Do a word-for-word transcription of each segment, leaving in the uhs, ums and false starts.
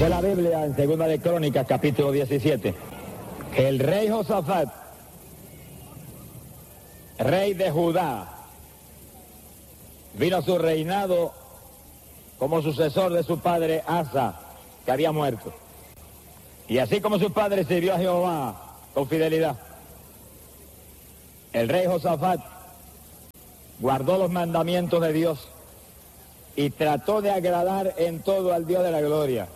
Dice la Biblia en Segunda de Crónicas, capítulo diecisiete, que el rey Josafat, rey de Judá, vino a su reinado como sucesor de su padre Asa, que había muerto. Y así como su padre sirvió a Jehová con fidelidad, el rey Josafat guardó los mandamientos de Dios y trató de agradar en todo al Dios de la gloria.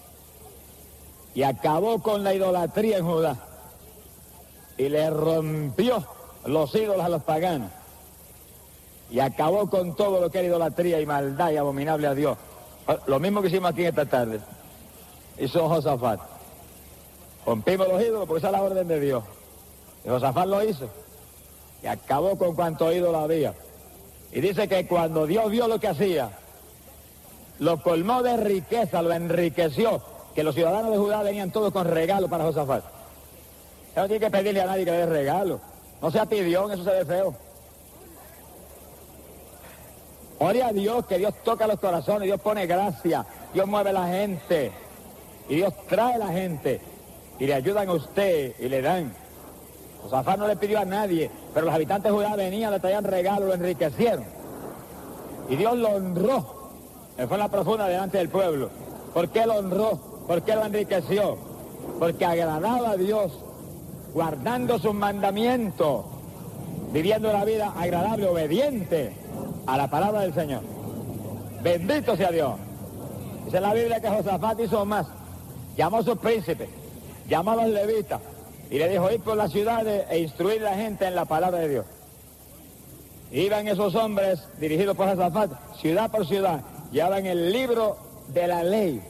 Y acabó con la idolatría en Judá. Y le rompió los ídolos a los paganos. Y acabó con todo lo que era idolatría y maldad y abominable a Dios. Lo mismo que hicimos aquí esta tarde. Hizo Josafat. Rompimos los ídolos porque esa es la orden de Dios. Y Josafat lo hizo. Y acabó con cuanto ídolo había. Y dice que cuando Dios vio lo que hacía, lo colmó de riqueza, lo enriqueció, que los ciudadanos de Judá venían todos con regalos para Josafat. Él no tiene que pedirle a nadie que le dé regalo. No sea pidión, eso se ve feo. Ore a Dios, que Dios toca los corazones, Dios pone gracia, Dios mueve a la gente, y Dios trae a la gente, y le ayudan a usted, y le dan. Josafat no le pidió a nadie, pero los habitantes de Judá venían, le traían regalos, lo enriquecieron. Y Dios lo honró. Él fue en la profunda delante del pueblo. ¿Por qué lo honró? ¿Por qué lo enriqueció? Porque agradaba a Dios, guardando sus mandamientos, viviendo la vida agradable, obediente a la palabra del Señor. Bendito sea Dios. Dice la Biblia que Josafat hizo más. Llamó a sus príncipes, llamó a los levitas, y le dijo, ir por las ciudades e instruir a la gente en la palabra de Dios. Iban esos hombres, dirigidos por Josafat, ciudad por ciudad, llevaban el libro de la ley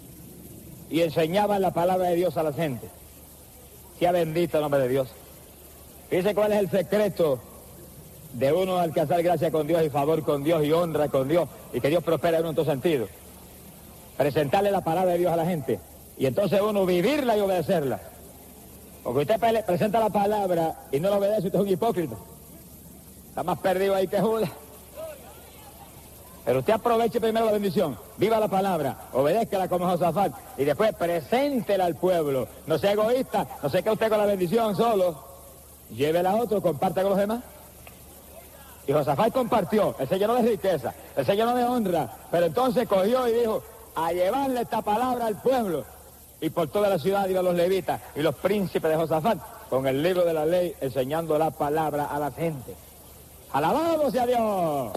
y enseñaban la palabra de Dios a la gente. Sea bendito el nombre de Dios. Dice cuál es el secreto de uno alcanzar gracia con Dios y favor con Dios y honra con Dios y que Dios prospere en uno en todo sentido. Presentarle la palabra de Dios a la gente y entonces uno vivirla y obedecerla. Porque usted presenta la palabra y no la obedece, usted es un hipócrita. Está más perdido ahí que Judas. Pero usted aproveche primero la bendición, viva la palabra, obedézcala como Josafat y después preséntela al pueblo. No sea egoísta, no se quede usted con la bendición solo, llévela a otro, comparta con los demás. Y Josafat compartió, él se llenó de riqueza, él se llenó de honra, pero entonces cogió y dijo, a llevarle esta palabra al pueblo. Y por toda la ciudad iban los levitas y los príncipes de Josafat con el libro de la ley enseñando la palabra a la gente. ¡Alabado sea Dios!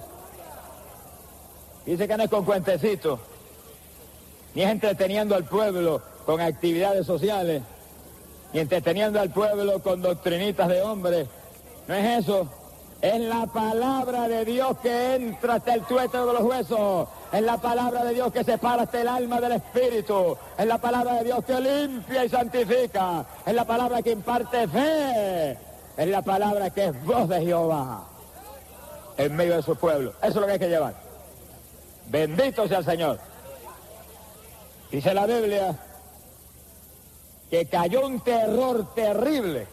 Dice que no es con cuentecitos, ni es entreteniendo al pueblo con actividades sociales, ni entreteniendo al pueblo con doctrinitas de hombres. No es eso. Es la palabra de Dios que entra hasta el tuétano de los huesos. Es la palabra de Dios que separa hasta el alma del espíritu. Es la palabra de Dios que limpia y santifica. Es la palabra que imparte fe. Es la palabra que es voz de Jehová en medio de su pueblo. Eso es lo que hay que llevar. Bendito sea el Señor. Dice la Biblia que cayó un terror terrible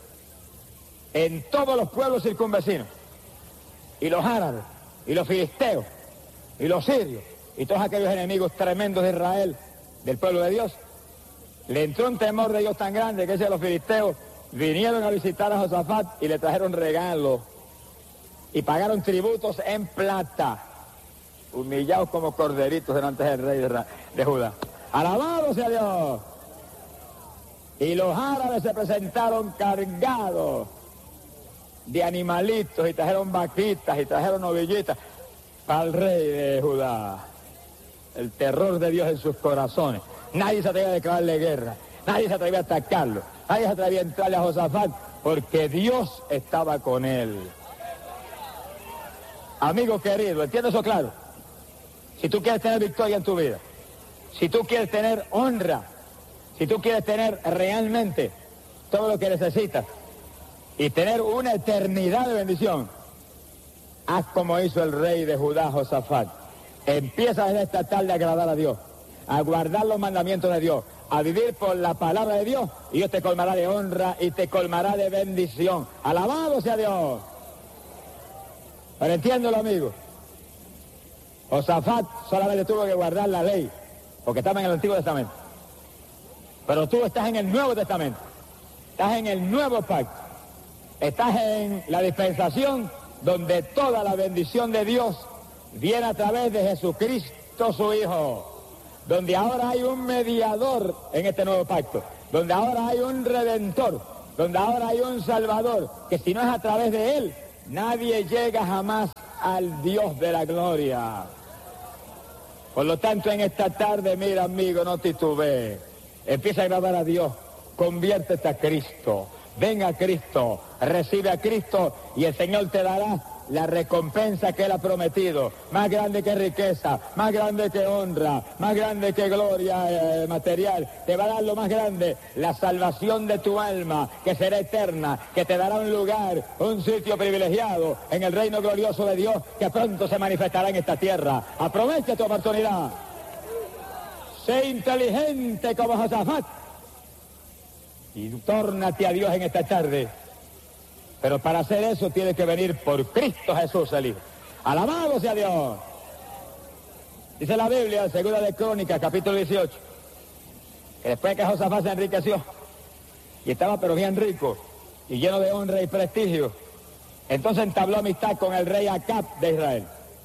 en todos los pueblos circunvecinos. Y los árabes, y los filisteos, y los sirios, y todos aquellos enemigos tremendos de Israel, del pueblo de Dios, le entró un temor de Dios tan grande que ese los filisteos vinieron a visitar a Josafat y le trajeron regalos y pagaron tributos en plata, humillados como corderitos delante del rey de, de Judá. ¡Alabado sea Dios! Y los árabes se presentaron cargados de animalitos y trajeron vaquitas y trajeron novillitas para el rey de Judá. El terror de Dios en sus corazones. Nadie se atrevía a declararle guerra, nadie se atrevía a atacarlo, nadie se atrevía a entrarle a Josafat porque Dios estaba con él. Amigo querido, ¿entiendes eso claro? Si tú quieres tener victoria en tu vida, si tú quieres tener honra, si tú quieres tener realmente todo lo que necesitas y tener una eternidad de bendición, haz como hizo el rey de Judá, Josafat. Empieza desde esta tarde a agradar a Dios, a guardar los mandamientos de Dios, a vivir por la palabra de Dios, y Dios te colmará de honra y te colmará de bendición. ¡Alabado sea Dios! Pero entiéndelo, amigo. Josafat solamente tuvo que guardar la ley, porque estaba en el Antiguo Testamento. Pero tú estás en el Nuevo Testamento, estás en el Nuevo Pacto, estás en la dispensación donde toda la bendición de Dios viene a través de Jesucristo su Hijo, donde ahora hay un mediador en este Nuevo Pacto, donde ahora hay un Redentor, donde ahora hay un Salvador, que si no es a través de Él, nadie llega jamás al Dios de la gloria. Por lo tanto, en esta tarde, mira, amigo, no titubees. Empieza a agradar a Dios, conviértete a Cristo, ven a Cristo, recibe a Cristo y el Señor te dará la recompensa que Él ha prometido, más grande que riqueza, más grande que honra, más grande que gloria eh, material. Te va a dar lo más grande, la salvación de tu alma, que será eterna, que te dará un lugar, un sitio privilegiado en el reino glorioso de Dios, que pronto se manifestará en esta tierra. Aprovecha tu oportunidad. Sé inteligente como Josafat y tórnate a Dios en esta tarde. Pero para hacer eso tienes que venir por Cristo Jesús el Hijo. ¡Alabado sea Dios! Dice la Biblia, en Segunda de Crónicas, capítulo dieciocho, que después que Josafat se enriqueció, y estaba pero bien rico, y lleno de honra y prestigio, entonces entabló amistad con el rey Acab de Israel.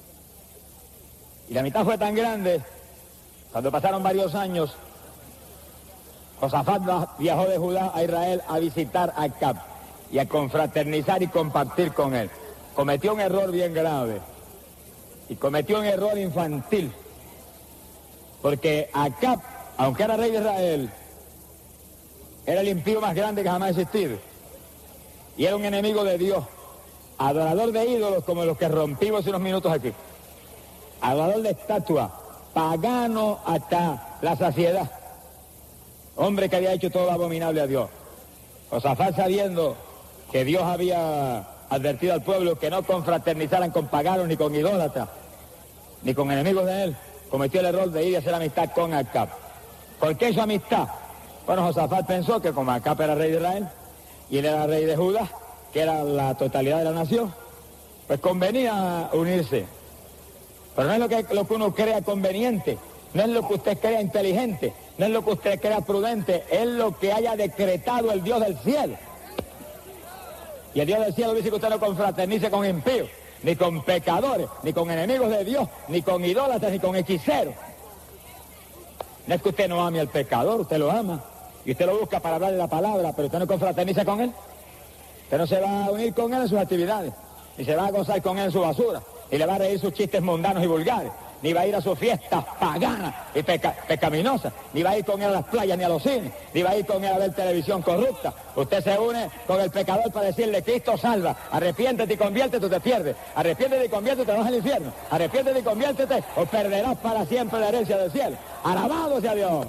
Y la amistad fue tan grande, cuando pasaron varios años, Josafat viajó de Judá a Israel a visitar a Acab y a confraternizar y compartir con él. Cometió un error bien grave y cometió un error infantil, porque Acab, aunque era rey de Israel, era el impío más grande que jamás ha existido y era un enemigo de Dios, adorador de ídolos como los que rompimos hace unos minutos aquí, adorador de estatuas, pagano hasta la saciedad, hombre que había hecho todo abominable a Dios. Josafat, sabiendo que Dios había advertido al pueblo que no confraternizaran con paganos, ni con idólatras, ni con enemigos de él, cometió el error de ir a hacer amistad con Acab. ¿Por qué hizo amistad? Bueno, Josafat pensó que como Acab era rey de Israel, y él era rey de Judá, que era la totalidad de la nación, pues convenía unirse. Pero no es lo que, lo que uno crea conveniente, no es lo que usted crea inteligente, no es lo que usted crea prudente, es lo que haya decretado el Dios del cielo. Y el Dios del cielo dice que usted no confraternice con impíos, ni con pecadores, ni con enemigos de Dios, ni con idólatras, ni con hechiceros. No es que usted no ame al pecador, usted lo ama, y usted lo busca para hablarle la palabra, pero usted no confraterniza con él. Usted no se va a unir con él en sus actividades, ni se va a gozar con él en su basura, y le va a reír sus chistes mundanos y vulgares, ni va a ir a sus fiestas paganas y peca, pecaminosas, ni va a ir con él a las playas ni a los cines, ni va a ir con él a ver televisión corrupta. Usted se une con el pecador para decirle: Cristo salva, arrepiéntete y conviértete o te pierdes, arrepiéntete y conviértete o vas al infierno, arrepiéntete y conviértete o perderás para siempre la herencia del cielo. Alabado sea Dios.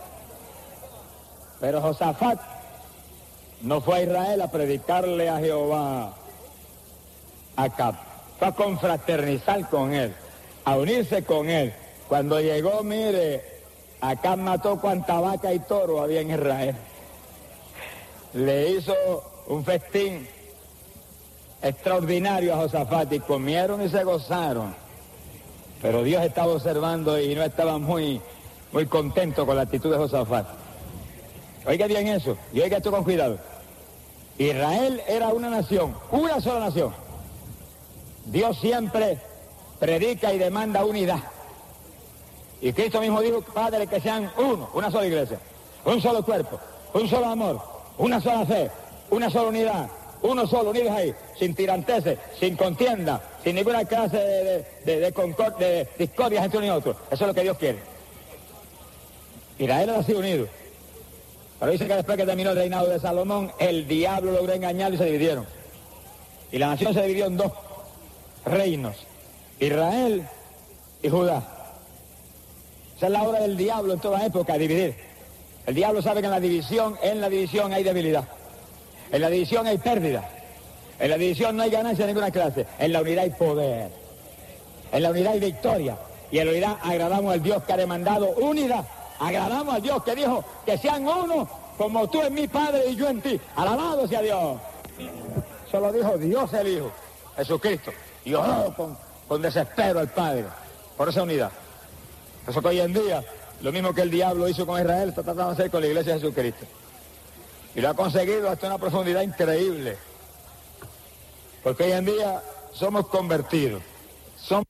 Pero Josafat no fue a Israel a predicarle a Jehová a Acab, fue a confraternizar con él, a unirse con él. Cuando llegó, mire, Acab mató cuanta vaca y toro había en Israel. Le hizo un festín extraordinario a Josafat y comieron y se gozaron. Pero Dios estaba observando y no estaba muy, muy contento con la actitud de Josafat. Oiga bien eso, y oiga esto con cuidado. Israel era una nación, una sola nación. Dios siempre predica y demanda unidad. Y Cristo mismo dijo: Padre, que sean uno, una sola iglesia, un solo cuerpo, un solo amor, una sola fe, una sola unidad, uno solo, unidos ahí, sin tiranteses, sin contienda, sin ninguna clase de, de, de, de, concord, de discordias entre uno y otro. Eso es lo que Dios quiere. Israel era así unido. Pero dice que después que terminó el reinado de Salomón, el diablo logró engañarlo y se dividieron. Y la nación se dividió en dos reinos: Israel y Judá. Esa es la obra del diablo en toda época, dividir. El diablo sabe que en la división, en la división hay debilidad. En la división hay pérdida. En la división no hay ganancia de ninguna clase. En la unidad hay poder. En la unidad hay victoria. Y en la unidad agradamos al Dios que ha demandado unidad. Agradamos al Dios que dijo que sean uno, como tú en mi Padre y yo en ti. Alabado sea Dios. Eso lo dijo Dios el Hijo, Jesucristo. Y oró con, con desespero al Padre por esa unidad. Por eso que hoy en día Lo mismo que el diablo hizo con Israel, está tratando de hacer con la iglesia de Jesucristo. Y lo ha conseguido hasta una profundidad increíble. Porque hoy en día somos convertidos. Somos...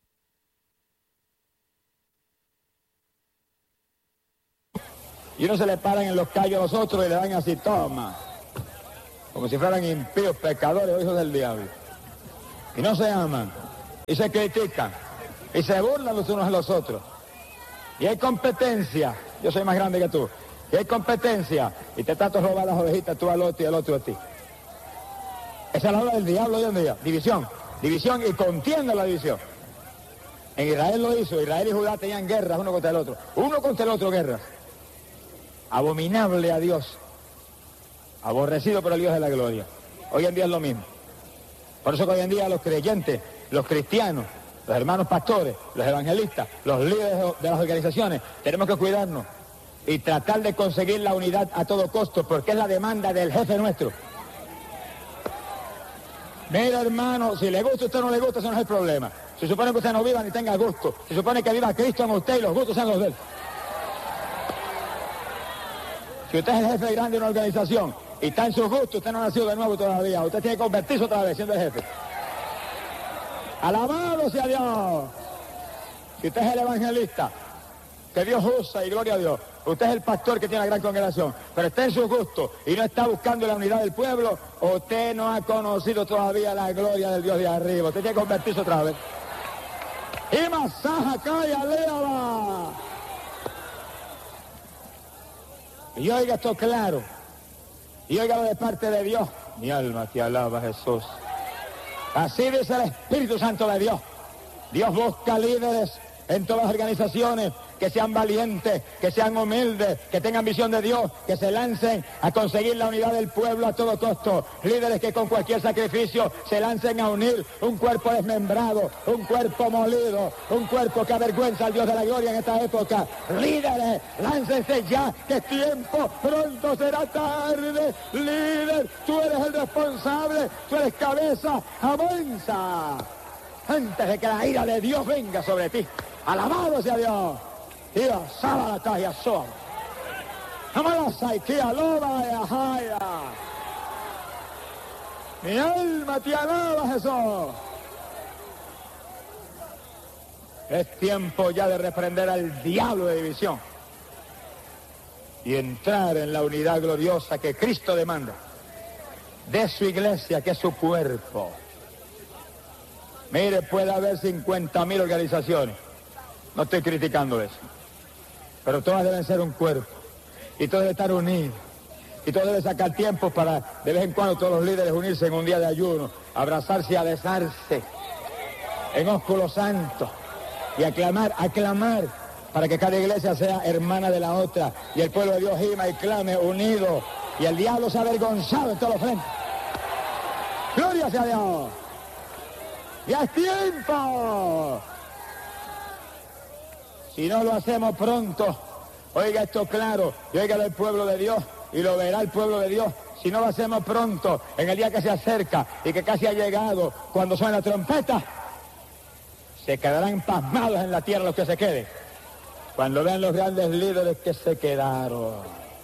Y uno se le paran en los callos a los otros y le dan así, toma. Como si fueran impíos, pecadores o hijos del diablo. Y no se aman. Y se critican. Y se burlan los unos a los otros. Y hay competencia. Yo soy más grande que tú. Y hay competencia. Y te trato de robar las ovejitas tú al otro y el otro a ti. Esa es la obra del diablo hoy en día. División. División y contienda la división. En Israel lo hizo. Israel y Judá tenían guerras uno contra el otro. Uno contra el otro guerras. Abominable a Dios. Aborrecido por el Dios de la gloria. Hoy en día es lo mismo. Por eso que hoy en día los creyentes, los cristianos, los hermanos pastores, los evangelistas, los líderes de las organizaciones, tenemos que cuidarnos y tratar de conseguir la unidad a todo costo, porque es la demanda del jefe nuestro. Mira, hermano, si le gusta a usted o no le gusta, eso no es el problema. Se supone que usted no viva ni tenga gusto. Se supone que viva Cristo en usted y los gustos sean los de él. Si usted es el jefe grande de una organización y está en sus gustos, usted no ha nacido de nuevo todavía. Usted tiene que convertirse otra vez siendo el jefe. Alabado sea Dios. Si usted es el evangelista, que Dios usa y gloria a Dios. Usted es el pastor que tiene la gran congregación, pero está en sus gustos y no está buscando la unidad del pueblo. Usted no ha conocido todavía la gloria del Dios de arriba. Usted tiene que convertirse otra vez. Y masaja, calla, léala. Y oiga esto claro. Y óigalo de parte de Dios. Mi alma te alaba, Jesús. Así dice el Espíritu Santo de Dios. Dios busca líderes en todas las organizaciones que sean valientes, que sean humildes, que tengan visión de Dios, que se lancen a conseguir la unidad del pueblo a todo costo. Líderes que con cualquier sacrificio se lancen a unir un cuerpo desmembrado, un cuerpo molido, un cuerpo que avergüenza al Dios de la gloria en esta época. Líderes, láncense ya, que es tiempo, pronto será tarde. Líder, tú eres el responsable, tú eres cabeza, avanza antes de que la ira de Dios venga sobre ti. Alabado sea Dios. Dios, sala la talla son. Amala saikia loba ya haya. Mi alma te alaba, Jesús. Es tiempo ya de reprender al diablo de división y entrar en la unidad gloriosa que Cristo demanda de su iglesia, que es su cuerpo. Mire, puede haber cincuenta mil organizaciones. No estoy criticando eso. Pero todas deben ser un cuerpo. Y todos deben estar unidos. Y todos deben sacar tiempo para, de vez en cuando, todos los líderes unirse en un día de ayuno, abrazarse y a besarse en ósculo santo. Y aclamar, aclamar, para que cada iglesia sea hermana de la otra. Y el pueblo de Dios gima y clame unido. Y el diablo se ha avergonzado en todos los frentes. ¡Gloria sea a Dios! ¡Ya es tiempo! Si no lo hacemos pronto, oiga esto claro, y oiga el pueblo de Dios, y lo verá el pueblo de Dios. Si no lo hacemos pronto, en el día que se acerca y que casi ha llegado, cuando suena la trompeta, se quedarán pasmados en la tierra los que se queden. Cuando vean los grandes líderes que se quedaron.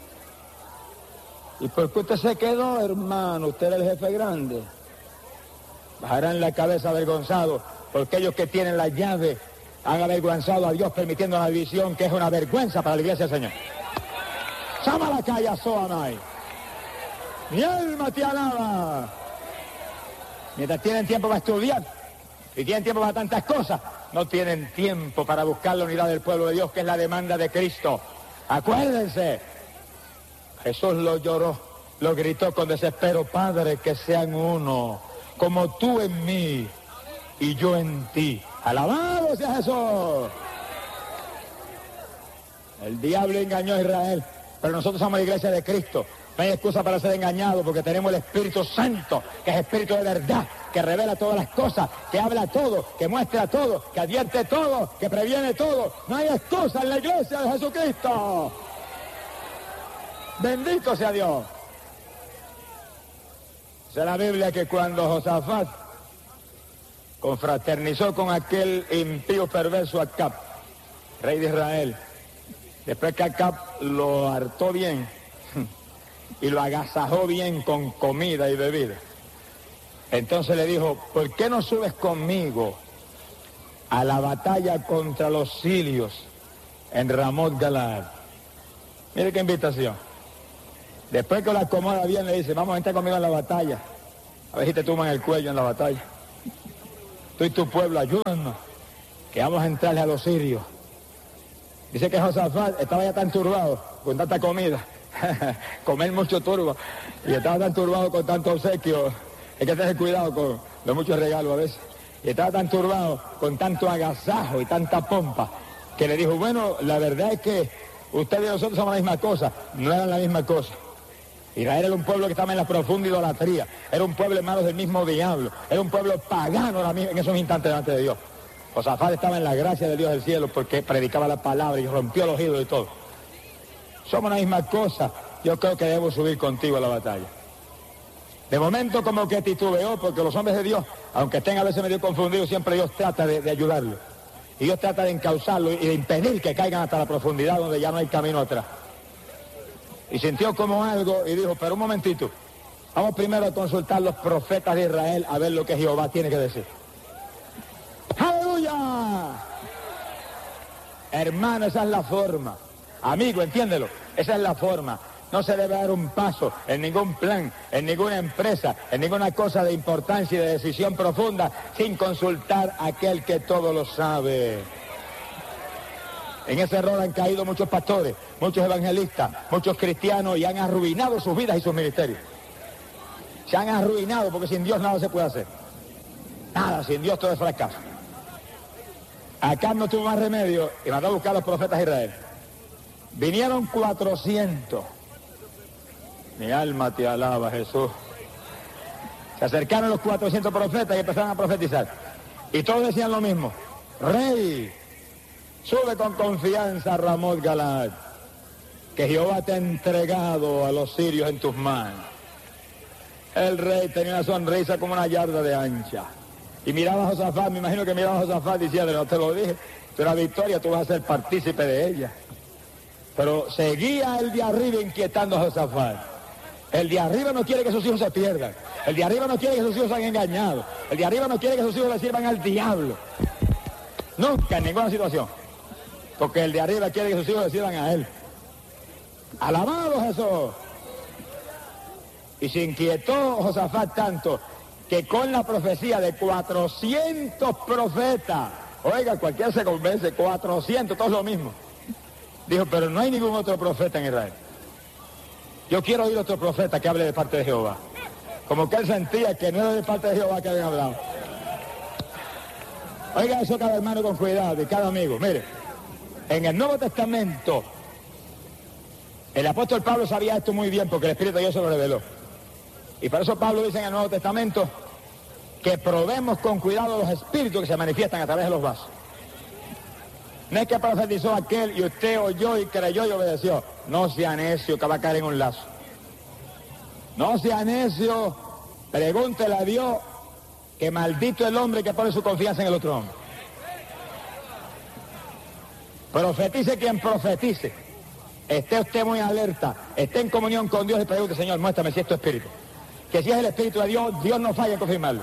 ¿Y por qué usted se quedó, hermano? Usted era el jefe grande. Bajarán la cabeza avergonzados, porque ellos que tienen la llave han avergonzado a Dios permitiendo la división, que es una vergüenza para la iglesia del Señor. ¡Sama la calle, Soamay! Mi alma te alaba. Mientras tienen tiempo para estudiar y tienen tiempo para tantas cosas, no tienen tiempo para buscar la unidad del pueblo de Dios, que es la demanda de Cristo. Acuérdense, Jesús lo lloró, lo gritó con desespero: Padre, que sean uno, como tú en mí y yo en ti. ¡Alabado sea Jesús! El diablo engañó a Israel, pero nosotros somos la iglesia de Cristo. No hay excusa para ser engañados, porque tenemos el Espíritu Santo, que es Espíritu de verdad, que revela todas las cosas, que habla todo, que muestra todo, que advierte todo, que previene todo. No hay excusa en la iglesia de Jesucristo. Bendito sea Dios. Dice la Biblia que cuando Josafat confraternizó con aquel impío perverso Acab, rey de Israel, Después que Acab lo hartó bien y lo agasajó bien con comida y bebida, entonces le dijo, ¿por qué no subes conmigo a la batalla contra los sirios en Ramot Galaad? Mire qué invitación. Después que lo acomoda bien, le dice, vamos a entrar conmigo en la batalla. A ver si te tuman el cuello en la batalla. Tú y tu pueblo, ayúdanos, que vamos a entrarle a los sirios. Dice que Josafat estaba ya tan turbado con tanta comida, comer mucho turbo, y estaba tan turbado con tanto obsequio. Hay que tener cuidado con los muchos regalos a veces. Y estaba tan turbado con tanto agasajo y tanta pompa, que le dijo, bueno, la verdad es que ustedes y nosotros somos la misma cosa. No eran la misma cosa. Israel era un pueblo que estaba en la profunda idolatría, era un pueblo en manos del mismo diablo, era un pueblo pagano en esos instantes delante de Dios. Josafat estaba en la gracia de Dios del cielo porque predicaba la palabra y rompió los ídolos y todo. Somos la misma cosa. Yo creo que debo subir contigo a la batalla. De momento como que titubeó, porque los hombres de Dios, aunque estén a veces medio confundidos, siempre Dios trata de, de ayudarlos. Y Dios trata de encauzarlos y de impedir que caigan hasta la profundidad donde ya no hay camino atrás. Y sintió como algo y dijo, pero un momentito, vamos primero a consultar los profetas de Israel a ver lo que Jehová tiene que decir. ¡Aleluya! Hermano, esa es la forma. Amigo, entiéndelo, esa es la forma. No se debe dar un paso en ningún plan, en ninguna empresa, en ninguna cosa de importancia y de decisión profunda sin consultar a aquel que todo lo sabe. En ese error han caído muchos pastores, muchos evangelistas, muchos cristianos y han arruinado sus vidas y sus ministerios. Se han arruinado porque sin Dios nada se puede hacer. Nada, sin Dios todo es fracaso. Acá no tuvo más remedio y mandó a buscar a los profetas de Israel. Vinieron cuatrocientos. Mi alma te alaba, Jesús. Se acercaron los cuatrocientos profetas y empezaron a profetizar. Y todos decían lo mismo. Rey, sube con confianza a Ramot Galaad, que Jehová te ha entregado a los sirios en tus manos. El rey tenía una sonrisa como una yarda de ancha. Y miraba a Josafat, me imagino que miraba a Josafat diciendo, no te lo dije, tú eres victoria, tú vas a ser partícipe de ella. Pero seguía el de arriba inquietando a Josafat. El de arriba no quiere que sus hijos se pierdan. El de arriba no quiere que sus hijos sean engañados. El de arriba no quiere que sus hijos le sirvan al diablo. Nunca, en ninguna situación. Porque el de arriba quiere que sus hijos le sirvan a él. ¡Alabado Jesús! Y se inquietó Josafat tanto que con la profecía de cuatrocientos profetas, oiga, cualquiera se convence, cuatrocientos, todo es lo mismo. Dijo, pero no hay ningún otro profeta en Israel. Yo quiero oír otro profeta que hable de parte de Jehová. Como que él sentía que no era de parte de Jehová que habían hablado. Oiga eso cada hermano con cuidado y cada amigo. Mire, en el Nuevo Testamento, el apóstol Pablo sabía esto muy bien porque el Espíritu de Dios se lo reveló. Y por eso Pablo dice en el Nuevo Testamento que probemos con cuidado los espíritus que se manifiestan a través de los vasos. No es que profetizó aquel y usted oyó y creyó y obedeció. No sea necio que va a caer en un lazo. No sea necio, pregúntele a Dios que maldito el hombre que pone su confianza en el otro hombre. Profetice quien profetice. Esté usted muy alerta, esté en comunión con Dios y pregunte, Señor, muéstrame si es tu espíritu. Que si es el Espíritu de Dios, Dios no falla en confirmarlo.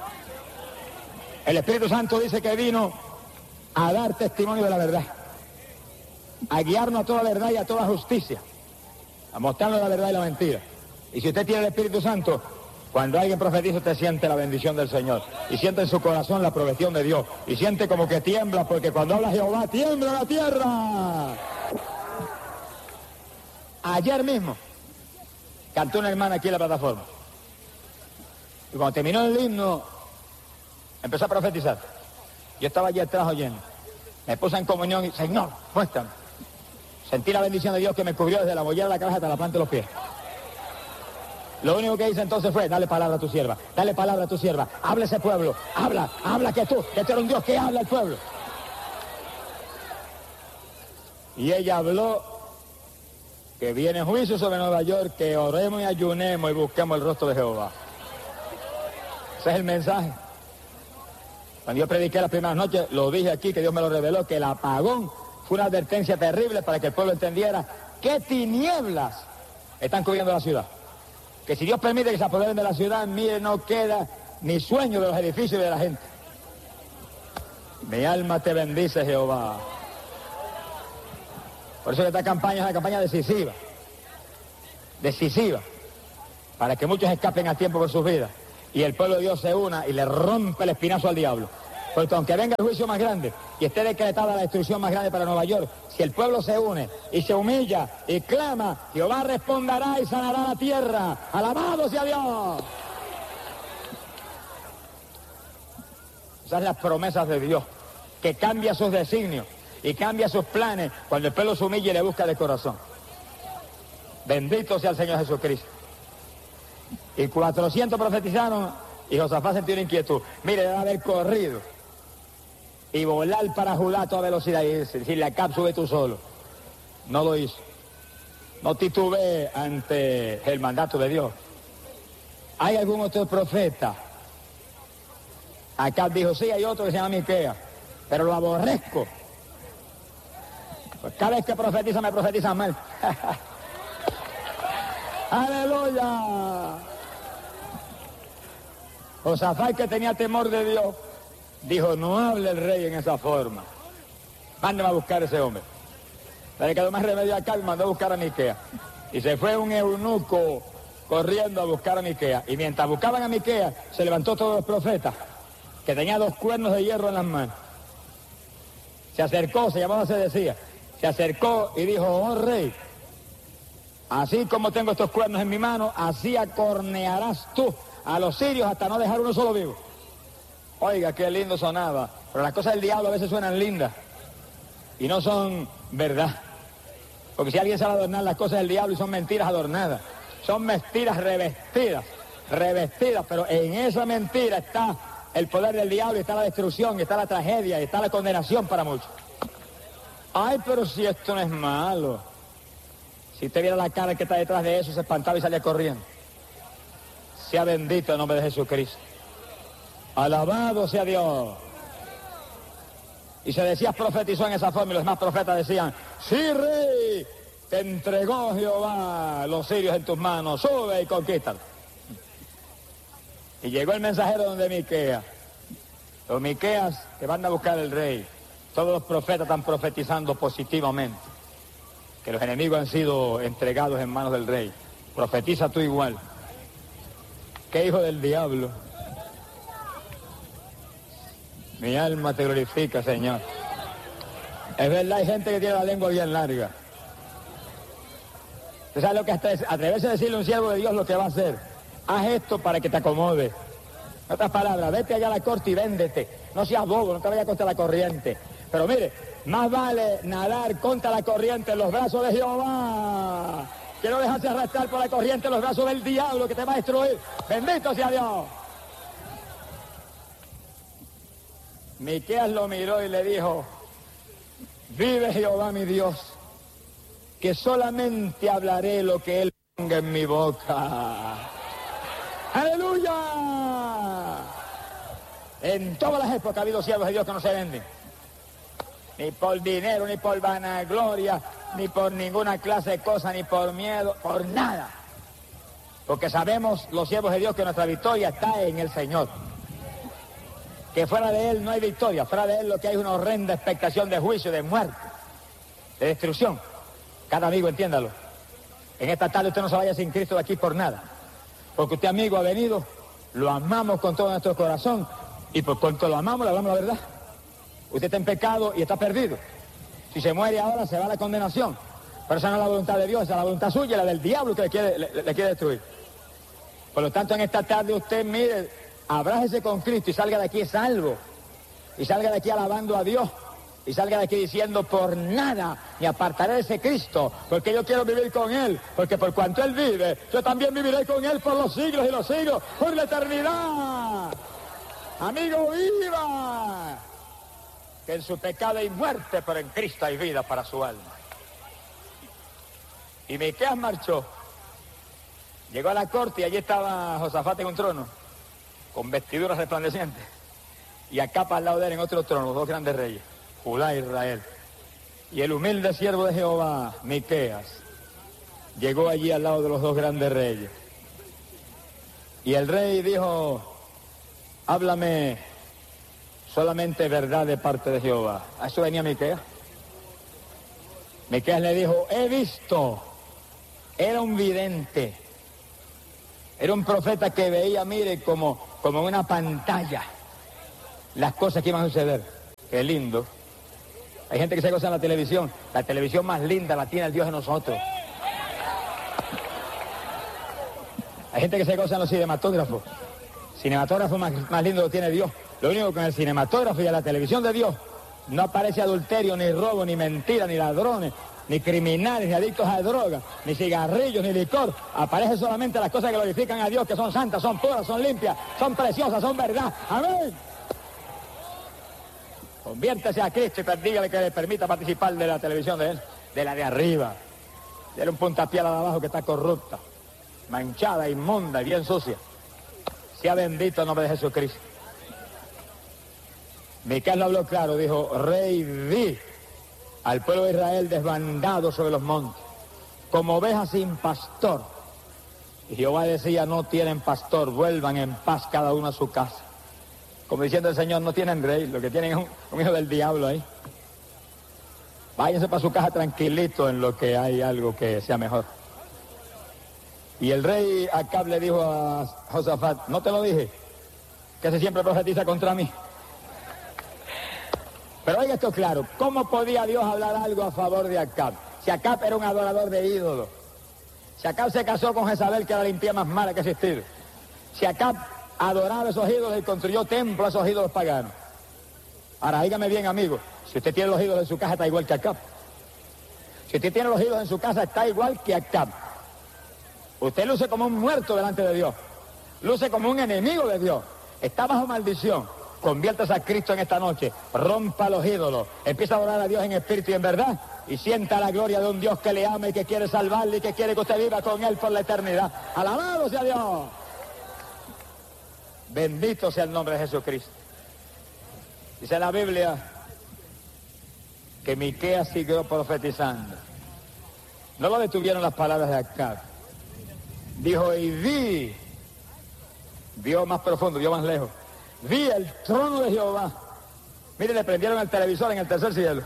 El Espíritu Santo dice que vino a dar testimonio de la verdad, a guiarnos a toda verdad y a toda justicia, a mostrarnos la verdad y la mentira. Y si usted tiene el Espíritu Santo, cuando alguien profetiza, usted siente la bendición del Señor y siente en su corazón la provisión de Dios y siente como que tiembla, porque cuando habla Jehová, tiembla la tierra. Ayer mismo cantó una hermana aquí en la plataforma y cuando terminó el himno empezó a profetizar. Yo estaba allí atrás oyendo, me puse en comunión y, Señor, muéstrame. Sentí la bendición de Dios que me cubrió desde la mollera de la cabeza hasta la planta de los pies. Lo único que hice entonces fue, dale palabra a tu sierva, dale palabra a tu sierva, habla ese pueblo, habla, habla que tú, que tú eres un Dios que habla al pueblo. Y ella habló que viene juicio sobre Nueva York, que oremos y ayunemos y busquemos el rostro de Jehová. Ese es el mensaje. Cuando yo prediqué las primeras noches, lo dije aquí, que Dios me lo reveló, que el apagón Fue una advertencia terrible para que el pueblo entendiera qué tinieblas están cubriendo la ciudad. Que si Dios permite que se apoderen de la ciudad, mire, no queda ni sueño de los edificios y de la gente. Mi alma te bendice, Jehová. Por eso que esta campaña es una campaña decisiva. Decisiva. Para que muchos escapen a tiempo por sus vidas. Y el pueblo de Dios se una y le rompe el espinazo al diablo. Porque aunque venga el juicio más grande y esté decretada la destrucción más grande para Nueva York, si el pueblo se une y se humilla y clama, Jehová responderá y sanará la tierra. ¡Alabado sea Dios! Esas son las promesas de Dios, que cambia sus designios y cambia sus planes cuando el pueblo se humilla y le busca de corazón. Bendito sea el Señor Jesucristo. Y cuatrocientos profetizaron y Josafat sintió una inquietud. Mire, debe haber corrido y volar para Judá a toda velocidad y decirle a Acab, sube tú solo. No lo hizo. No titubeé ante el mandato de Dios. ¿Hay algún otro profeta? Acab dijo, sí, hay otro que se llama Miqueas, pero lo aborrezco. Pues cada vez que profetiza, me profetiza mal. ¡Aleluya! Josafat, que tenía temor de Dios, dijo, no hable el rey en esa forma. Mándeme a buscar a ese hombre. Le quedó más remedio acá y mandó a buscar a Miqueas. Y se fue un eunuco corriendo a buscar a Miqueas. Y mientras buscaban a Miqueas, se levantó todos los profetas, que tenía dos cuernos de hierro en las manos. Se acercó, se llamaba, se decía, se acercó y dijo, oh rey, así como tengo estos cuernos en mi mano, así acornearás tú a los sirios hasta no dejar uno solo vivo. Oiga, qué lindo sonaba, pero las cosas del diablo a veces suenan lindas y no son verdad. Porque si alguien sabe adornar las cosas del diablo y son mentiras adornadas, son mentiras revestidas, revestidas, pero en esa mentira está el poder del diablo, y está la destrucción, y está la tragedia, y está la condenación para muchos. Ay, pero si esto no es malo. Si usted viera la cara que está detrás de eso, se espantaba y salía corriendo. Sea bendito el nombre de Jesucristo. Alabado sea Dios. Y se decía, profetizó en esa forma, y los demás profetas decían, sí, rey, te entregó Jehová los sirios en tus manos, sube y conquístalo. Y llegó el mensajero donde Miqueas. Los Miqueas que van a buscar al rey. Todos los profetas están profetizando positivamente, que los enemigos han sido entregados en manos del rey. Profetiza tú igual. ¿Qué hijo del diablo? Mi alma te glorifica, Señor. Es verdad, hay gente que tiene la lengua bien larga. ¿Usted sabe lo que hasta es? Atreverse a decirle a un siervo de Dios lo que va a hacer? Haz esto para que te acomode. En otras palabras, vete allá a la corte y véndete. No seas bobo, no te vayas contra la corriente. Pero mire, más vale nadar contra la corriente en los brazos de Jehová que no dejarse arrastrar por la corriente en los brazos del diablo que te va a destruir. Bendito sea Dios. Miqueas lo miró y le dijo, vive Jehová mi Dios, que solamente hablaré lo que Él ponga en mi boca. ¡Aleluya! En todas las épocas ha habido siervos de Dios que no se venden. Ni por dinero, ni por vanagloria, ni por ninguna clase de cosa, ni por miedo, por nada. Porque sabemos, los siervos de Dios, que nuestra victoria está en el Señor. Que fuera de Él no hay victoria, fuera de Él lo que hay es una horrenda expectación de juicio, de muerte, de destrucción. Cada amigo, entiéndalo. En esta tarde usted no se vaya sin Cristo de aquí por nada. Porque usted, amigo, ha venido, lo amamos con todo nuestro corazón, y por cuanto lo amamos, le hablamos la verdad. Usted está en pecado y está perdido. Si se muere ahora, se va a la condenación. Pero esa no es la voluntad de Dios, esa es la voluntad suya, la del diablo que le quiere, le, le quiere destruir. Por lo tanto, en esta tarde usted, mire, abrájese con Cristo y salga de aquí salvo. Y salga de aquí alabando a Dios. Y salga de aquí diciendo, por nada me apartaré de ese Cristo, porque yo quiero vivir con Él, porque por cuanto Él vive, yo también viviré con Él por los siglos y los siglos, por la eternidad. Amigo, viva, que en su pecado hay muerte, pero en Cristo hay vida para su alma. Y Miqueas marchó, llegó a la corte y allí estaba Josafat en un trono, con vestiduras resplandecientes, y acá para al lado de él en otro trono, los dos grandes reyes, Judá e Israel. Y el humilde siervo de Jehová, Miqueas, llegó allí al lado de los dos grandes reyes. Y el rey dijo, háblame solamente verdad de parte de Jehová. A eso venía Miqueas. Miqueas le dijo, he visto. Era un vidente. Era un profeta que veía, mire, como, como en una pantalla, las cosas que iban a suceder. Qué lindo. Hay gente que se goza en la televisión. La televisión más linda la tiene el Dios de nosotros. Hay gente que se goza en los cinematógrafos. Cinematógrafo más, más lindo lo tiene Dios. Lo único que con el cinematógrafo y en la televisión de Dios no aparece adulterio, ni robo, ni mentira, ni ladrones, ni criminales, ni adictos a drogas, ni cigarrillos, ni licor. Aparece solamente las cosas que glorifican a Dios, que son santas, son puras, son limpias, son preciosas, son verdad. Amén. Conviértese a Cristo y dígale que le permita participar de la televisión de él, de la de arriba. Dele un puntapié a la de abajo que está corrupta, manchada, inmunda y bien sucia. Sea bendito el nombre de Jesucristo. Miqueas lo habló claro, dijo, rey, vi al pueblo de Israel desbandado sobre los montes, como ovejas sin pastor. Y Jehová decía, no tienen pastor, vuelvan en paz cada uno a su casa. Como diciendo el Señor, no tienen rey, lo que tienen es un, un hijo del diablo ahí. Váyanse para su casa tranquilito en lo que hay algo que sea mejor. Y el rey Acab le dijo a Josafat, ¿no te lo dije? Que se siempre profetiza contra mí. Pero oiga esto claro, ¿cómo podía Dios hablar algo a favor de Acab? Si Acab era un adorador de ídolos. Si Acab se casó con Jezabel, que era la impía más mala que existir. Si Acab adoraba esos ídolos y construyó templos a esos ídolos paganos. Ahora, dígame bien, amigo, si usted tiene los ídolos en su casa, está igual que Acab. Si usted tiene los ídolos en su casa, está igual que Acab. Usted luce como un muerto delante de Dios. Luce como un enemigo de Dios. Está bajo maldición. Conviértase a Cristo en esta noche. Rompa los ídolos. Empieza a adorar a Dios en espíritu y en verdad. Y sienta la gloria de un Dios que le ama y que quiere salvarle y que quiere que usted viva con Él por la eternidad. ¡Alabado sea Dios! Bendito sea el nombre de Jesucristo. Dice la Biblia que Miqueas siguió profetizando. No lo detuvieron las palabras de Acab. Dijo, y vi, vio más profundo, vio más lejos. Vi el trono de Jehová. Mire, le prendieron el televisor en el tercer cielo.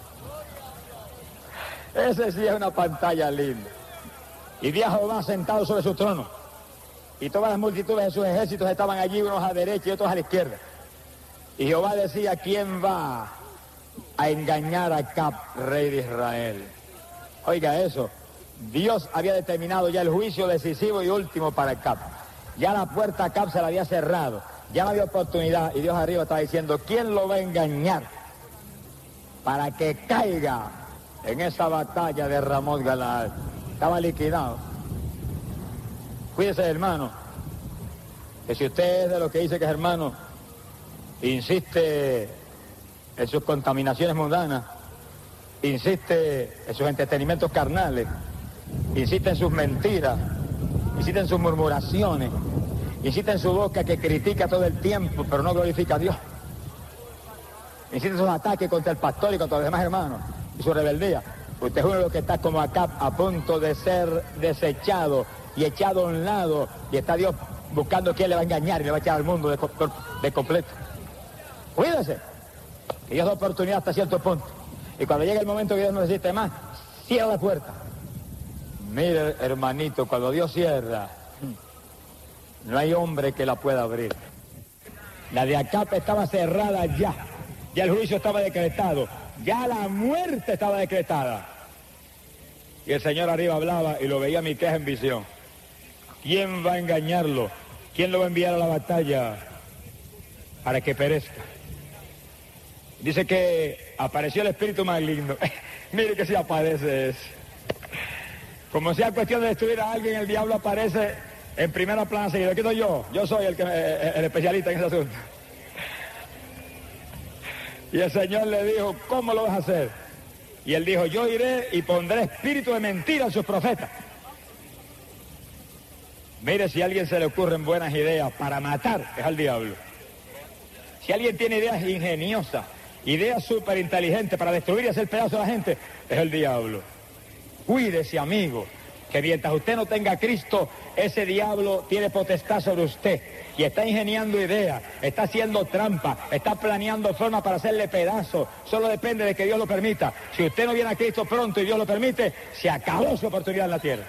Ese sí es una pantalla linda. Y vi a Jehová sentado sobre su trono. Y todas las multitudes de sus ejércitos estaban allí, unos a derecha y otros a la izquierda. Y Jehová decía, ¿quién va a engañar a Acab, rey de Israel? Oiga eso. Dios había determinado ya el juicio decisivo y último para Acab. Ya la puerta a Acab se la había cerrado. Ya no había oportunidad. Y Dios arriba estaba diciendo, ¿quién lo va a engañar para que caiga en esa batalla de Ramot Galaad? Estaba liquidado. Cuídese, hermano, que si usted es de lo que dice que es hermano, insiste en sus contaminaciones mundanas, insiste en sus entretenimientos carnales, insiste en sus mentiras, insiste en sus murmuraciones, insiste en su boca que critica todo el tiempo, pero no glorifica a Dios. Insiste en sus ataques contra el pastor y contra los demás hermanos y su rebeldía. Usted es uno de los que está como Acab, a punto de ser desechado y echado a un lado, y está Dios buscando quién le va a engañar y le va a echar al mundo de, de completo. Cuídese, que Dios da oportunidad hasta cierto punto. Y cuando llegue el momento que Dios no necesite más, cierra la puerta. Mire, hermanito, cuando Dios cierra, no hay hombre que la pueda abrir. La de Acab estaba cerrada ya. Ya el juicio estaba decretado. Ya la muerte estaba decretada. Y el Señor arriba hablaba y lo veía Miqueas en visión. ¿Quién va a engañarlo? ¿Quién lo va a enviar a la batalla para que perezca? Dice que apareció el espíritu maligno. Mire que si aparece eso. Como sea cuestión de destruir a alguien, el diablo aparece en primera plana seguida. Aquí estoy yo. Yo soy el, que, el especialista en ese asunto. Y el Señor le dijo, ¿cómo lo vas a hacer? Y él dijo, yo iré y pondré espíritu de mentira en sus profetas. Mire, si a alguien se le ocurren buenas ideas para matar, es al diablo. Si alguien tiene ideas ingeniosas ideas súper inteligentes para destruir y hacer pedazos a la gente, es el diablo. Cuídese, amigo, que mientras usted no tenga a Cristo, ese diablo tiene potestad sobre usted y está ingeniando ideas, está haciendo trampa, está planeando formas para hacerle pedazos. Solo depende de que Dios lo permita. Si usted no viene a Cristo pronto y Dios lo permite, se acabó su oportunidad en la tierra.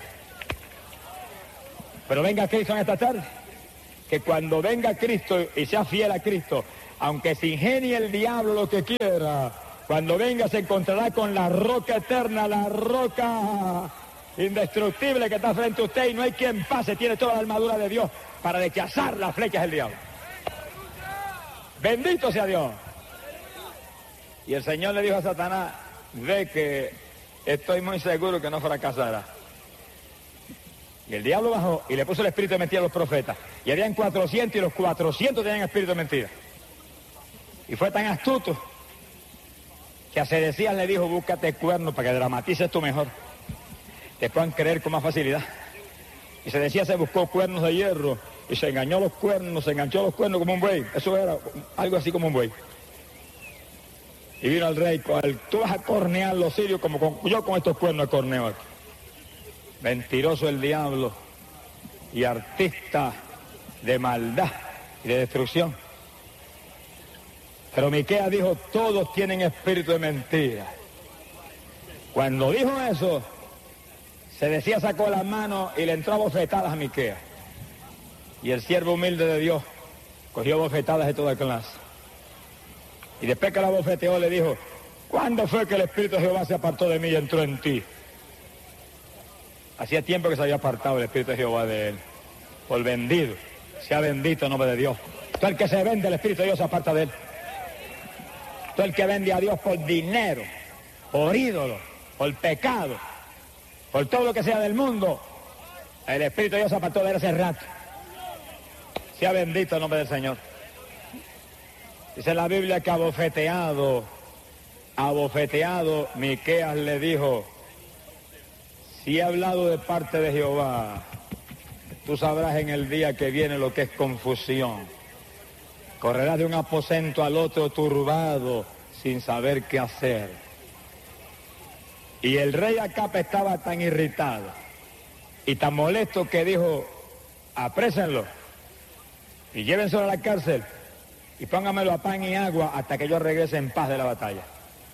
Pero venga Cristo en esta tarde, que cuando venga Cristo y sea fiel a Cristo, aunque se ingenie el diablo lo que quiera, cuando venga se encontrará con la roca eterna, la roca indestructible que está frente a usted, y no hay quien pase, tiene toda la armadura de Dios para rechazar las flechas del diablo. Bendito sea Dios. Y el Señor le dijo a Satanás, ve que estoy muy seguro que no fracasará. Y el diablo bajó y le puso el espíritu de mentira a los profetas. Y habían cuatrocientos y los cuatrocientos tenían espíritu de mentira. Y fue tan astuto que a Sedecías le dijo, búscate cuernos para que dramatices tú mejor. Te puedan creer con más facilidad. Y Sedecías se buscó cuernos de hierro y se engañó los cuernos, se enganchó los cuernos como un buey. Eso era algo así como un buey. Y vino al rey, tú vas a cornear los sirios como con, yo con estos cuernos corneo aquí. Mentiroso el diablo y artista de maldad y de destrucción. Pero Miqueas dijo, todos tienen espíritu de mentira. Cuando dijo eso, Sedecías sacó las manos y le entró a bofetadas a Miqueas. Y el siervo humilde de Dios cogió bofetadas de toda clase. Y después que la bofeteó le dijo, ¿cuándo fue que el espíritu de Jehová se apartó de mí y entró en ti? Hacía tiempo que se había apartado el espíritu de Jehová de él. Por vendido, sea bendito el nombre de Dios. Todo el que se vende, el espíritu de Dios se aparta de él. Todo el que vende a Dios por dinero, por ídolo, por pecado, por todo lo que sea del mundo, el espíritu de Dios se apartó de él hace rato. Sea bendito el nombre del Señor. Dice la Biblia que abofeteado, abofeteado, Miqueas le dijo, si he hablado de parte de Jehová, tú sabrás en el día que viene lo que es confusión. Correrás de un aposento al otro turbado, sin saber qué hacer. Y el rey Acab estaba tan irritado y tan molesto que dijo, aprésenlo y llévenselo a la cárcel y póngamelo a pan y agua hasta que yo regrese en paz de la batalla.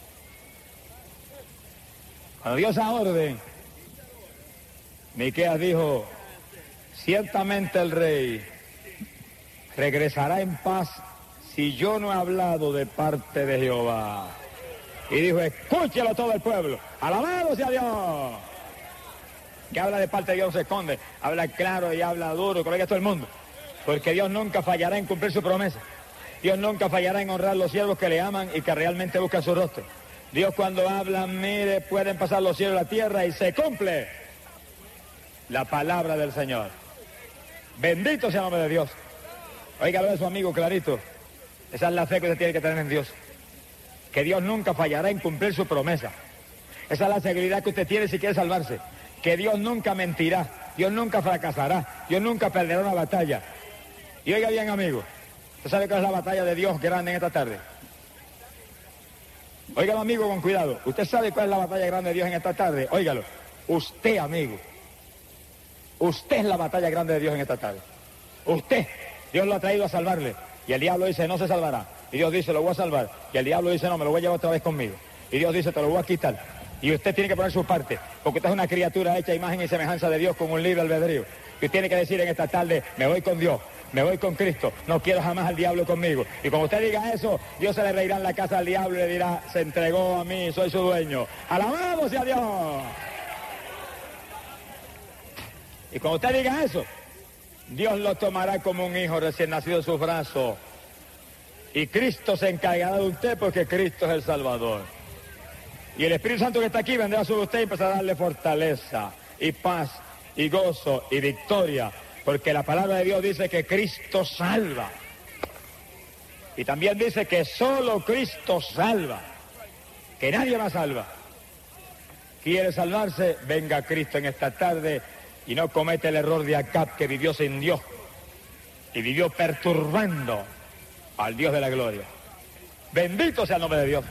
Cuando dio esa orden, Miqueas dijo, ciertamente el rey regresará en paz si yo no he hablado de parte de Jehová. Y dijo, escúchelo todo el pueblo, alabado sea Dios. Que habla de parte de Dios no se esconde, habla claro y habla duro, que lo oiga todo el mundo. Porque Dios nunca fallará en cumplir su promesa. Dios nunca fallará en honrar los siervos que le aman y que realmente buscan su rostro. Dios cuando habla, mire, pueden pasar los cielos y la tierra y se cumple la palabra del Señor. Bendito sea el nombre de Dios. Óigalo de su amigo clarito. Esa es la fe que usted tiene que tener en Dios. Que Dios nunca fallará en cumplir su promesa. Esa es la seguridad que usted tiene si quiere salvarse. Que Dios nunca mentirá. Dios nunca fracasará. Dios nunca perderá una batalla. Y oiga bien, amigo. ¿Usted sabe cuál es la batalla de Dios grande en esta tarde? Óigalo, amigo, con cuidado. ¿Usted sabe cuál es la batalla grande de Dios en esta tarde? Óigalo. Usted, amigo. Usted es la batalla grande de Dios en esta tarde. Usted. Dios lo ha traído a salvarle. Y el diablo dice, no se salvará. Y Dios dice, lo voy a salvar. Y el diablo dice, no, me lo voy a llevar otra vez conmigo. Y Dios dice, te lo voy a quitar. Y usted tiene que poner su parte. Porque usted es una criatura hecha a imagen y semejanza de Dios con un libre albedrío. Y usted tiene que decir en esta tarde, me voy con Dios. Me voy con Cristo. No quiero jamás al diablo conmigo. Y cuando usted diga eso, Dios se le reirá en la casa al diablo y le dirá, se entregó a mí, soy su dueño. ¡Alabado sea Dios! Y cuando usted diga eso, Dios lo tomará como un hijo recién nacido en sus brazos. Y Cristo se encargará de usted porque Cristo es el Salvador. Y el Espíritu Santo que está aquí vendrá sobre usted y empezará a darle fortaleza y paz y gozo y victoria. Porque la palabra de Dios dice que Cristo salva. Y también dice que solo Cristo salva. Que nadie más salva. ¿Quiere salvarse? Venga a Cristo en esta tarde y no comete el error de Acab, que vivió sin Dios y vivió perturbando al Dios de la gloria. Bendito sea el nombre de Dios.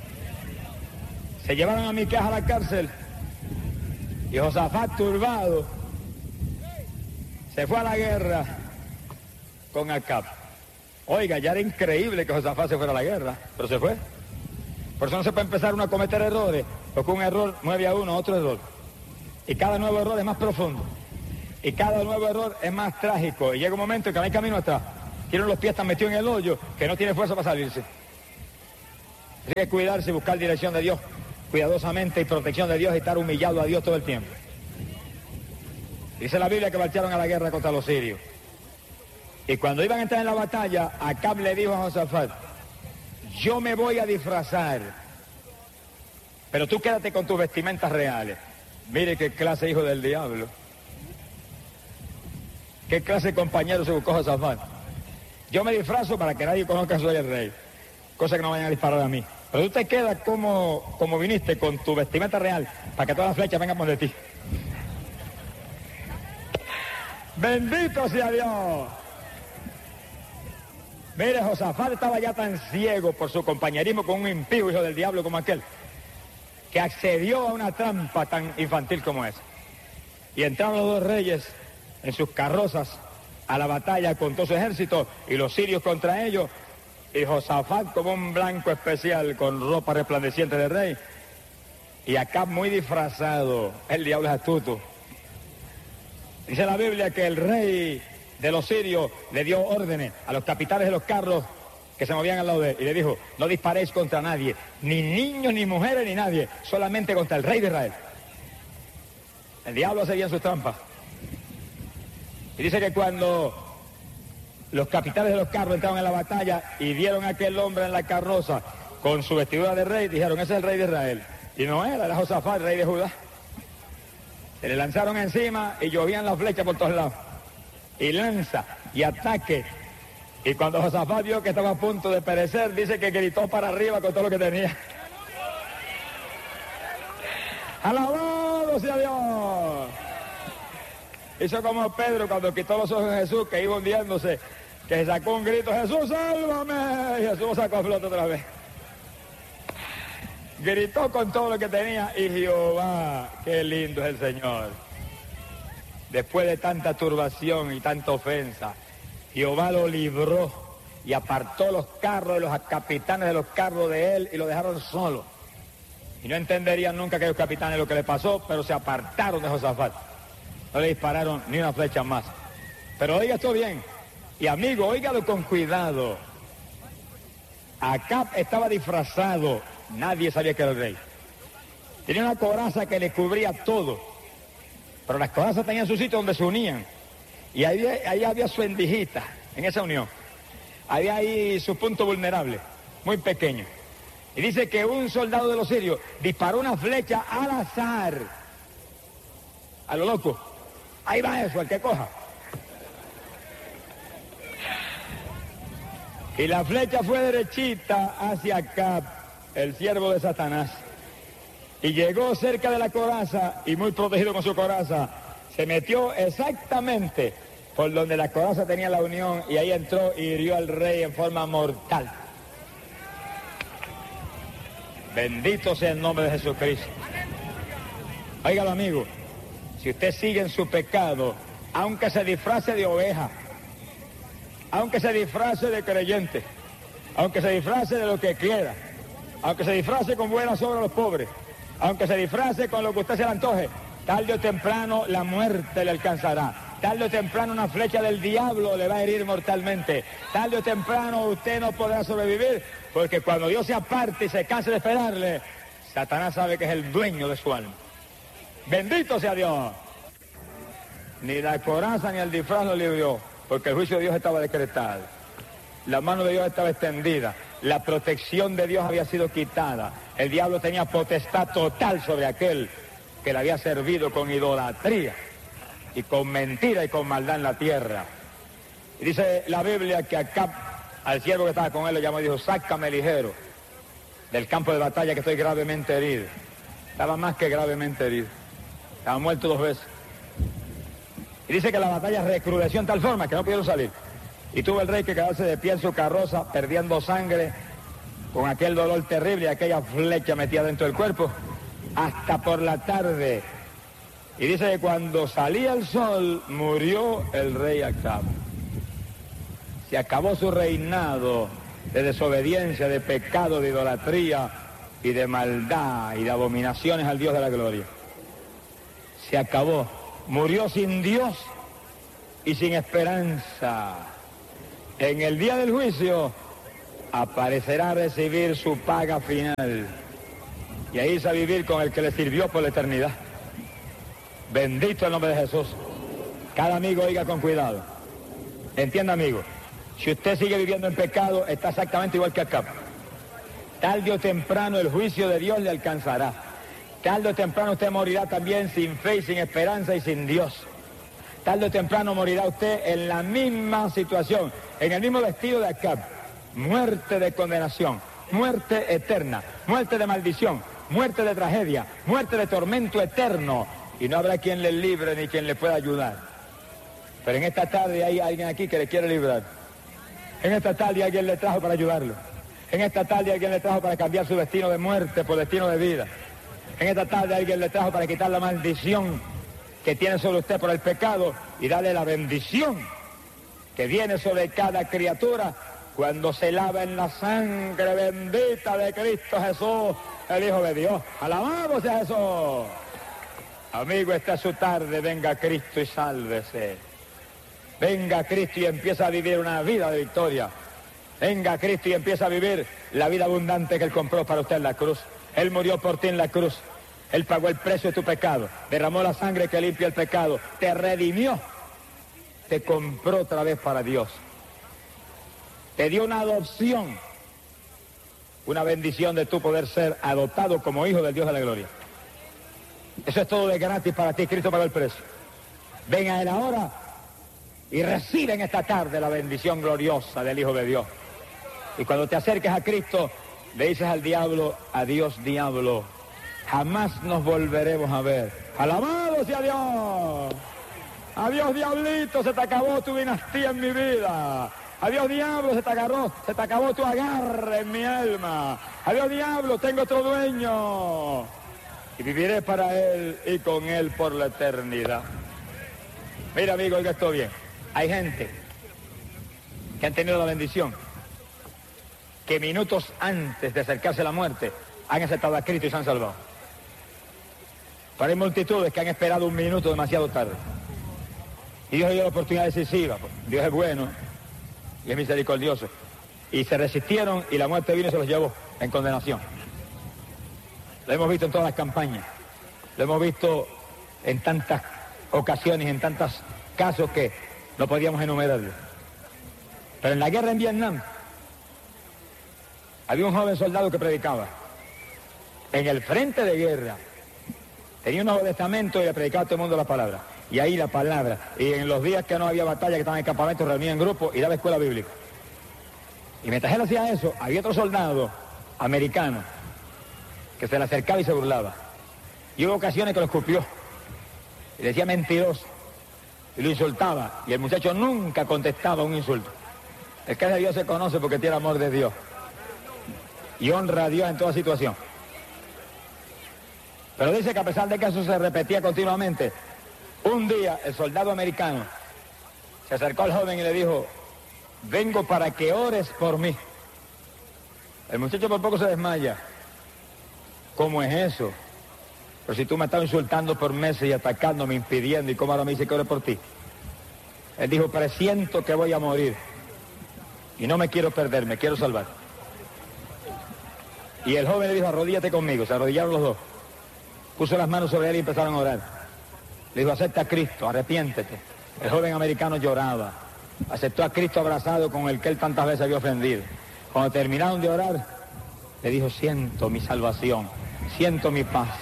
Se llevaron a Miqueas a la cárcel y Josafat, turbado, se fue a la guerra con Acab. Oiga, ya era increíble que Josafat se fuera a la guerra, pero se fue. Por eso no se puede empezar uno a cometer errores, porque un error mueve a uno a otro error. Y cada nuevo error es más profundo. Y cada nuevo error es más trágico. Y llega un momento en que no hay camino atrás. Tienen los pies tan metidos en el hoyo que no tiene fuerza para salirse. Hay que cuidarse y buscar dirección de Dios cuidadosamente y protección de Dios y estar humillado a Dios todo el tiempo. Dice la Biblia que marcharon a la guerra contra los sirios. Y cuando iban a entrar en la batalla, Acab le dijo a Josafat: yo me voy a disfrazar, pero tú quédate con tus vestimentas reales. Mire qué clase de hijo del diablo. Qué clase de compañero se buscó Josafat. Yo me disfrazo para que nadie conozca que soy el rey. Cosa que no vayan a disparar a mí. Pero tú te quedas como, como viniste, con tu vestimenta real, para que todas las flechas vengan por de ti. ¡Bendito sea Dios! Mire, Josafat estaba ya tan ciego por su compañerismo con un impío hijo del diablo como aquel, que accedió a una trampa tan infantil como esa. Y entraron los dos reyes en sus carrozas a la batalla con todo su ejército y los sirios contra ellos. Y Josafat como un blanco especial con ropa resplandeciente de rey. Y Acab muy disfrazado. El diablo es astuto. Dice la Biblia que el rey de los sirios le dio órdenes a los capitanes de los carros que se movían al lado de él. Y le dijo: no disparéis contra nadie, ni niños, ni mujeres, ni nadie. Solamente contra el rey de Israel. El diablo hace bien sus trampas. Y dice que cuando los capitanes de los carros entraron en la batalla y vieron a aquel hombre en la carroza con su vestidura de rey, dijeron: ese es el rey de Israel. Y no era, era Josafat, el rey de Judá. Se le lanzaron encima y llovían las flechas por todos lados. Y lanza y ataque. Y cuando Josafat vio que estaba a punto de perecer, dice que gritó para arriba con todo lo que tenía: ¡alabado sea Dios! Hizo como Pedro cuando quitó los ojos de Jesús, que iba hundiéndose, que sacó un grito: ¡Jesús, sálvame! Y Jesús lo sacó a flote otra vez. Gritó con todo lo que tenía y Jehová, qué lindo es el Señor. Después de tanta turbación y tanta ofensa, Jehová lo libró y apartó los carros de los capitanes de los carros de él y lo dejaron solo. Y no entenderían nunca aquellos capitanes lo que le pasó, pero se apartaron de Josafat. No le dispararon ni una flecha más. Pero oiga esto bien. Y amigo, óigalo con cuidado. Acab estaba disfrazado. Nadie sabía que era el rey. Tenía una coraza que le cubría todo. Pero las corazas tenían su sitio donde se unían. Y ahí, ahí había su endijita, en esa unión. Había ahí su punto vulnerable, muy pequeño. Y dice que un soldado de los sirios disparó una flecha al azar. A lo loco. Ahí va eso, al que coja. Y la flecha fue derechita hacia Acab, el siervo de Satanás. Y llegó cerca de la coraza, y muy protegido con su coraza, se metió exactamente por donde la coraza tenía la unión, y ahí entró y hirió al rey en forma mortal. Bendito sea el nombre de Jesucristo. Óigalo, amigo. Si usted sigue en su pecado, aunque se disfrace de oveja, aunque se disfrace de creyente, aunque se disfrace de lo que quiera, aunque se disfrace con buenas obras a los pobres, aunque se disfrace con lo que usted se le antoje, tarde o temprano la muerte le alcanzará. Tarde o temprano una flecha del diablo le va a herir mortalmente. Tarde o temprano usted no podrá sobrevivir, porque cuando Dios se aparte y se canse de esperarle, Satanás sabe que es el dueño de su alma. Bendito sea Dios. Ni la coraza ni el disfraz lo libró, porque el juicio de Dios estaba decretado. La mano de Dios estaba extendida. La protección de Dios había sido quitada. El diablo tenía potestad total sobre aquel que le había servido con idolatría y con mentira y con maldad en la tierra. Y dice la Biblia que Acab, al siervo que estaba con él, le llamó y dijo: sácame ligero del campo de batalla, que estoy gravemente herido. Estaba más que gravemente herido. Estaba muerto dos veces. Y dice que la batalla recrudeció en tal forma que no pudieron salir. Y tuvo el rey que quedarse de pie en su carroza, perdiendo sangre con aquel dolor terrible, aquella flecha metida dentro del cuerpo, hasta por la tarde. Y dice que cuando salía el sol, murió el rey Acab. Se acabó su reinado de desobediencia, de pecado, de idolatría y de maldad y de abominaciones al Dios de la gloria. Se acabó. Murió sin Dios y sin esperanza. En el día del juicio aparecerá a recibir su paga final y a irse a vivir con el que le sirvió por la eternidad. Bendito el nombre de Jesús. Cada amigo oiga con cuidado. Entienda, amigo, si usted sigue viviendo en pecado, está exactamente igual que acá. Tarde o temprano el juicio de Dios le alcanzará. Tarde o temprano usted morirá también sin fe y sin esperanza y sin Dios. Tarde o temprano morirá usted en la misma situación, en el mismo vestido de Acab. Muerte de condenación, muerte eterna, muerte de maldición, muerte de tragedia, muerte de tormento eterno. Y no habrá quien le libre ni quien le pueda ayudar. Pero en esta tarde hay alguien aquí que le quiere librar. En esta tarde alguien le trajo para ayudarlo. En esta tarde alguien le trajo para cambiar su destino de muerte por destino de vida. En esta tarde alguien le trajo para quitar la maldición que tiene sobre usted por el pecado y darle la bendición que viene sobre cada criatura cuando se lava en la sangre bendita de Cristo Jesús, el Hijo de Dios. ¡Alabado sea Jesús! Amigo, esta es su tarde, venga Cristo y sálvese. Venga Cristo y empieza a vivir una vida de victoria. Venga Cristo y empieza a vivir la vida abundante que Él compró para usted en la cruz. Él murió por ti en la cruz. Él pagó el precio de tu pecado. Derramó la sangre que limpia el pecado. Te redimió. Te compró otra vez para Dios. Te dio una adopción. Una bendición de tu poder ser adoptado como hijo del Dios de la gloria. Eso es todo de gratis para ti. Cristo pagó el precio. Ven a Él ahora y recibe en esta tarde la bendición gloriosa del Hijo de Dios. Y cuando te acerques a Cristo, le dices al diablo, adiós diablo, jamás nos volveremos a ver. ¡Alabado sea Dios! Adiós diablito, se te acabó tu dinastía en mi vida. Adiós diablo, se te agarró, se te acabó tu agarre en mi alma. Adiós diablo, tengo otro dueño. Y viviré para Él y con Él por la eternidad. Mira amigo, oiga esto bien. Hay gente que han tenido la bendición que minutos antes de acercarse a la muerte han aceptado a Cristo y se han salvado. Pero hay multitudes que han esperado un minuto demasiado tarde. Y Dios dio la oportunidad decisiva. Dios es bueno y es misericordioso. Y se resistieron y la muerte vino y se los llevó en condenación. Lo hemos visto en todas las campañas. Lo hemos visto en tantas ocasiones, en tantos casos que no podíamos enumerarlo. Pero en la guerra en Vietnam había un joven soldado que predicaba. En el frente de guerra tenía un Nuevo Testamento y le predicaba a todo el mundo la palabra. Y ahí la palabra. Y en los días que no había batalla, que estaban en campamento, reunía en grupo y daba escuela bíblica. Y mientras él hacía eso, había otro soldado americano que se le acercaba y se burlaba. Y hubo ocasiones que lo escupió. Y le decía mentiroso. Y lo insultaba. Y el muchacho nunca contestaba un insulto. El que es de Dios se conoce porque tiene amor de Dios. Y honra a Dios en toda situación. Pero dice que a pesar de que eso se repetía continuamente, un día el soldado americano se acercó al joven y le dijo, vengo para que ores por mí. El muchacho por poco se desmaya. ¿Cómo es eso? Pero si tú me estabas insultando por meses y atacándome, impidiendo, ¿y cómo ahora me dice que ore por ti? Él dijo, presiento que voy a morir y no me quiero perder, me quiero salvar. Y el joven le dijo, arrodíllate conmigo. Se arrodillaron los dos. Puso las manos sobre él y empezaron a orar. Le dijo, acepta a Cristo, arrepiéntete. El joven americano lloraba. Aceptó a Cristo abrazado con el que él tantas veces había ofendido. Cuando terminaron de orar, le dijo, siento mi salvación, siento mi paz.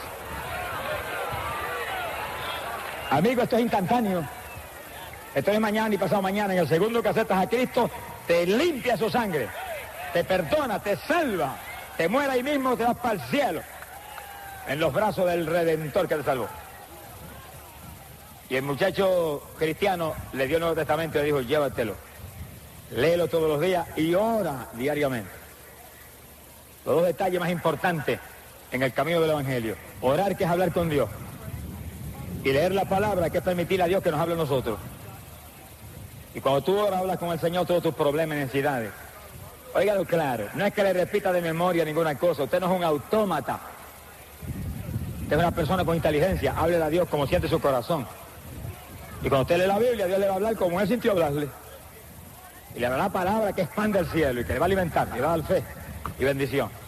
Amigo, esto es instantáneo. Esto es mañana y pasado mañana. En el segundo que aceptas a Cristo, te limpia su sangre, te perdona, te salva, te muere ahí mismo, te vas para el cielo, en los brazos del Redentor que te salvó. Y el muchacho cristiano le dio el Nuevo Testamento y le dijo, llévatelo, léelo todos los días y ora diariamente. Los dos detalles más importantes en el camino del Evangelio. Orar, que es hablar con Dios. Y leer la palabra, que es permitir a Dios que nos hable a nosotros. Y cuando tú oras, hablas con el Señor todos tus problemas y necesidades. Óigalo claro, no es que le repita de memoria ninguna cosa. Usted no es un autómata. Usted es una persona con inteligencia. Háblele a Dios como siente su corazón. Y cuando usted lee la Biblia, Dios le va a hablar como él sintió hablarle. Y le dará palabra que expande el cielo y que le va a alimentar, y le va a dar fe y bendición.